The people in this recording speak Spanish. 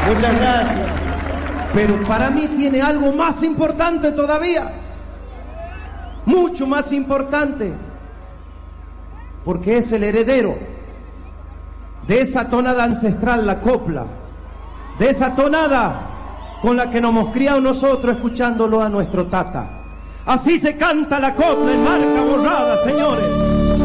Muchas gracias. Pero para mí tiene algo más importante todavía. Mucho más importante. Porque es el heredero de esa tonada ancestral, la copla. De esa tonada con la que nos hemos criado nosotros escuchándolo a nuestro tata. Así se canta la copla en marca borrada, señores.